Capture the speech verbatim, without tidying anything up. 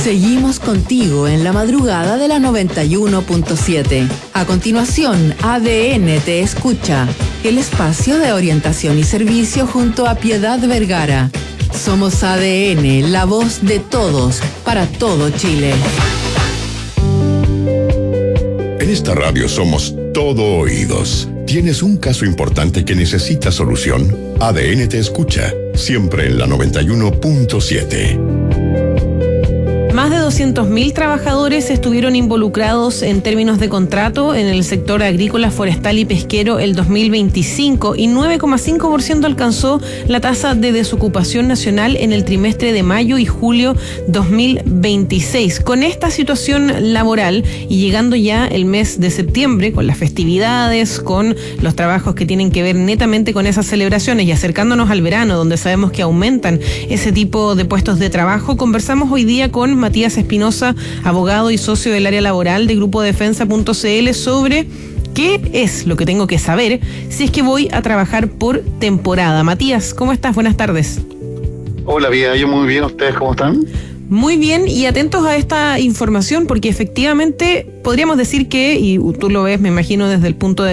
Seguimos contigo en la madrugada de la noventa y uno punto siete. A continuación, A D N Te Escucha, el espacio de orientación y servicio junto a Piedad Vergara. Somos A D N, la voz de todos, para todo Chile. En esta radio somos todo oídos. ¿Tienes un caso importante que necesita solución? A D N Te Escucha, siempre en la noventa y uno punto siete. Más de doscientos mil trabajadores estuvieron involucrados en términos de contrato en el sector agrícola, forestal y pesquero el dos mil veinticinco y nueve coma cinco por ciento alcanzó la tasa de desocupación nacional en el trimestre de mayo y julio dos mil veintiséis. Con esta situación laboral y llegando ya el mes de septiembre, con las festividades, con los trabajos que tienen que ver netamente con esas celebraciones y acercándonos al verano, donde sabemos que aumentan ese tipo de puestos de trabajo, conversamos hoy día con Matías Espinosa, abogado y socio del área laboral de Grupo Defensa punto c l, sobre qué es lo que tengo que saber si es que voy a trabajar por temporada. Matías, ¿cómo estás? Buenas tardes. Hola, vida, yo muy bien. ¿Ustedes cómo están? Muy bien, y atentos a esta información, porque efectivamente podríamos decir que, y tú lo ves, me imagino, desde el punto de